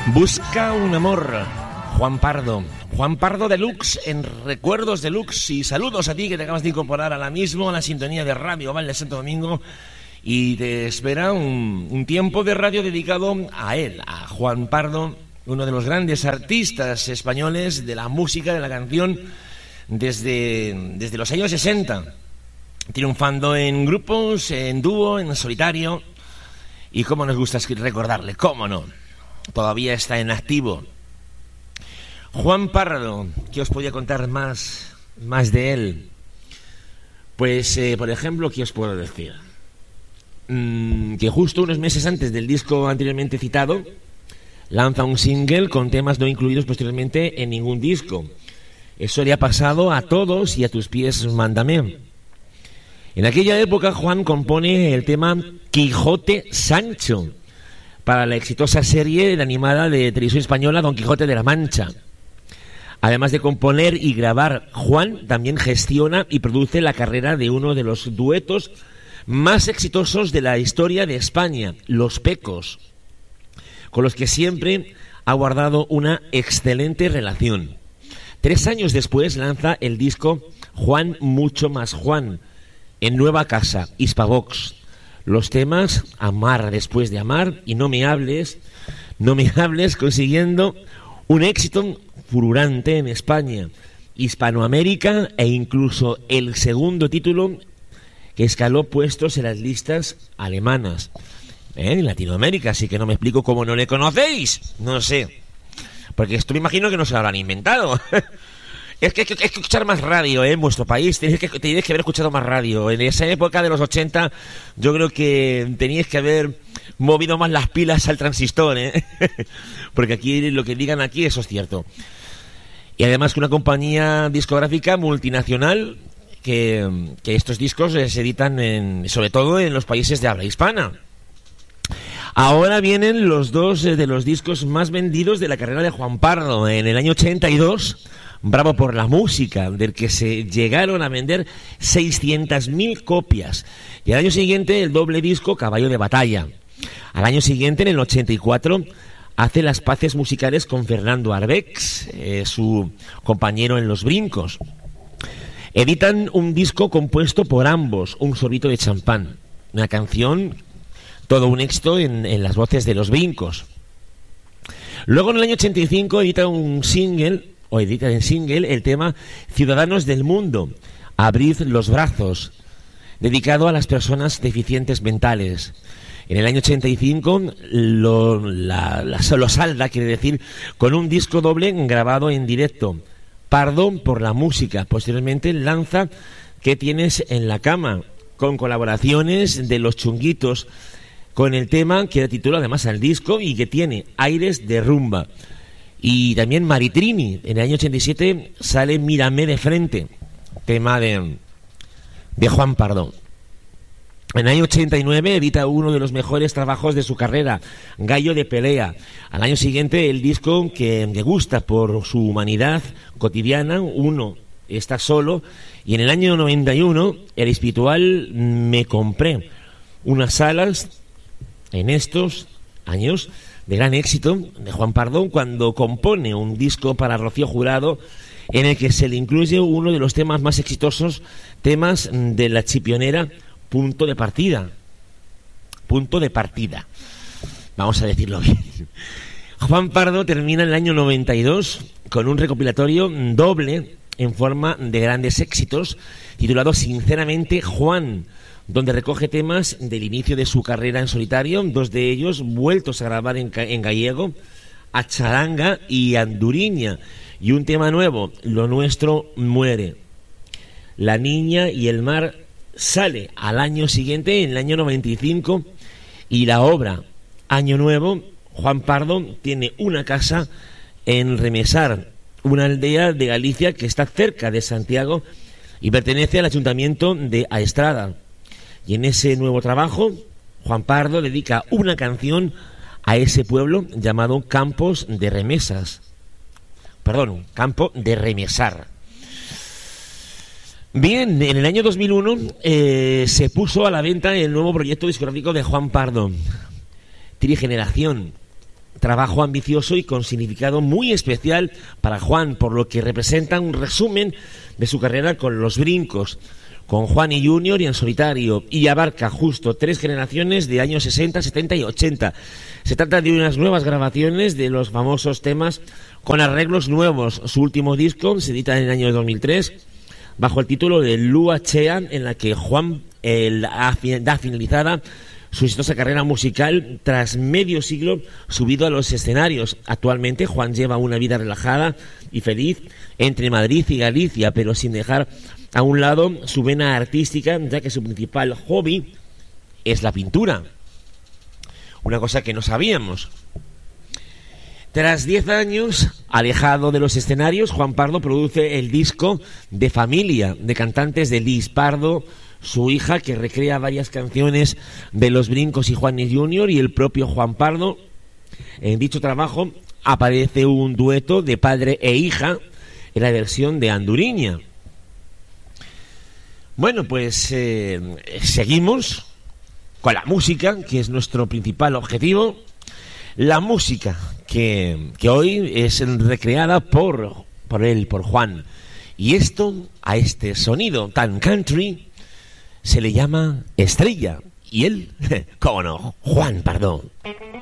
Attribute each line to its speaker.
Speaker 1: Busca un amor, Juan Pardo. Juan Pardo Deluxe en Recuerdos Deluxe. Y saludos a ti que te acabas de incorporar ahora mismo a la sintonía de Radio Val de Santo Domingo. Y te espera un tiempo de radio dedicado a él, a Juan Pardo, uno de los grandes artistas españoles de la música, de la canción, desde los años 60. Triunfando en grupos, en dúo, en solitario. Y cómo nos gusta recordarle, cómo no. Todavía está en activo. Juan Pardo, ¿qué os podía contar más de él? Pues, por ejemplo, ¿qué os puedo decir? Que justo unos meses antes del disco anteriormente citado, lanza un single con temas no incluidos posteriormente en ningún disco. Eso le ha pasado a todos y a tus pies mándame. En aquella época, Juan compone el tema Quijote Sancho para la exitosa serie animada de televisión española Don Quijote de la Mancha. Además de componer y grabar, Juan también gestiona y produce la carrera de uno de los duetos más exitosos de la historia de España, Los Pecos, con los que siempre ha guardado una excelente relación. 3 años después lanza el disco Juan Mucho Más Juan, en nueva casa, Hispavox. Los temas Amar después de amar y No me hables, consiguiendo un éxito fulgurante en España, Hispanoamérica e incluso el segundo título que escaló puestos en las listas alemanas. En Latinoamérica, así que no me explico cómo no le conocéis. No sé, porque esto me imagino que no se lo habrán inventado. Es que hay que escuchar más radio, en vuestro país. Tenéis que haber escuchado más radio. En esa época de los 80, yo creo que teníais que haber movido más las pilas al transistor, ¿eh? Porque aquí, lo que digan aquí, eso es cierto. Y además que una compañía discográfica multinacional, que estos discos se editan sobre todo en los países de habla hispana. Ahora vienen los dos de los discos más vendidos de la carrera de Juan Pardo. En el año 82... Bravo por la música, del que se llegaron a vender 600.000 copias. Y al año siguiente el doble disco Caballo de Batalla. Al año siguiente, en el 84, hace las paces musicales con Fernando Arbex, su compañero en Los Brincos. Editan un disco compuesto por ambos, Un sorbito de champán. Una canción, todo un éxito en las voces de Los Brincos. Luego, en el año 85, edita en single el tema Ciudadanos del Mundo, Abrid los brazos, dedicado a las personas deficientes mentales. En el año 85 lo salda, quiere decir, con un disco doble grabado en directo, Pardo por la música. Posteriormente lanza ¿Qué tienes en la cama?, con colaboraciones de Los Chunguitos, con el tema que da título además al disco y que tiene aires de rumba. Y también Maritrini. En el año 87 sale Mírame de frente, tema de Juan Pardo. En el año 89 edita uno de los mejores trabajos de su carrera, Gallo de pelea. Al año siguiente el disco que le gusta por su humanidad cotidiana, Uno está solo. Y en el año 91 el espiritual Me compré. Unas alas en estos años de gran éxito de Juan Pardo, cuando compone un disco para Rocío Jurado en el que se le incluye uno de los temas más exitosos, temas de la chipionera Punto de partida. Vamos a decirlo bien. Juan Pardo termina en el año 92 con un recopilatorio doble en forma de grandes éxitos titulado Sinceramente Juan, donde recoge temas del inicio de su carrera en solitario, 2 de ellos vueltos a grabar en gallego, A Charanga y Anduriña, y un tema nuevo, Lo nuestro muere. La niña y el mar sale al año siguiente, en el año 95, y la obra Año Nuevo, Juan Pardo tiene una casa en Remesar, una aldea de Galicia que está cerca de Santiago y pertenece al ayuntamiento de Aestrada. Y en ese nuevo trabajo, Juan Pardo dedica una canción a ese pueblo llamado Campo de Remesar. Bien, en el año 2001 se puso a la venta el nuevo proyecto discográfico de Juan Pardo, Trigeneración, trabajo ambicioso y con significado muy especial para Juan, por lo que representa un resumen de su carrera con Los Brincos, con Juan y Junior y en solitario, y abarca justo 3 generaciones de años 60, 70 y 80. Se trata de unas nuevas grabaciones de los famosos temas con arreglos nuevos. Su último disco se edita en el año 2003 bajo el título de Lua Chean, en la que Juan da finalizada su exitosa carrera musical tras medio siglo subido a los escenarios. Actualmente Juan lleva una vida relajada y feliz entre Madrid y Galicia, pero sin dejar a un lado su vena artística, ya que su principal hobby es la pintura. Una cosa que no sabíamos. Tras 10 años alejado de los escenarios, Juan Pardo produce el disco De Familia, de cantantes de Liz Pardo, su hija, que recrea varias canciones de Los Brincos y Juan y Junior, y el propio Juan Pardo. En dicho trabajo aparece un dueto de padre e hija en la versión de Anduriña. Bueno, pues seguimos con la música, que es nuestro principal objetivo. La música que hoy es recreada por Juan. Y a este sonido tan country, se le llama Estrella. Y él, cómo no, Juan Pardo.